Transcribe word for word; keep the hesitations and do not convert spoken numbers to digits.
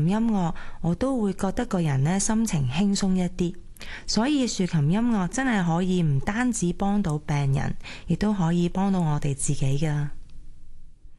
琴音樂，我都會覺得個人呢心情輕鬆一啲。所以豎琴音樂真係可以唔單止幫到病人，亦都可以幫到我哋自己㗎。